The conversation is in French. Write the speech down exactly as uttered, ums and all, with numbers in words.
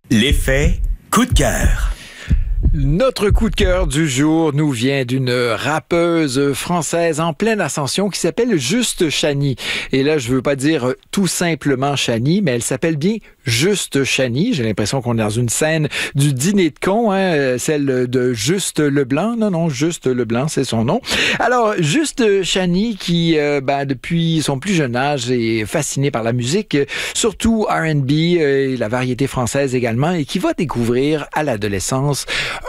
L'effet coup de cœur. Notre coup de cœur du jour nous vient d'une rappeuse française en pleine ascension qui s'appelle Juste Chanie. Et là, je veux pas dire tout simplement Chanie, mais elle s'appelle bien Juste Chanie. J'ai l'impression qu'on est dans une scène du dîner de cons, hein, celle de Juste Leblanc. Non, non, Juste Leblanc, c'est son nom. Alors, Juste Chanie qui, euh, ben, depuis son plus jeune âge, est fascinée par la musique, surtout R and B et la variété française également, et qui va découvrir à l'adolescence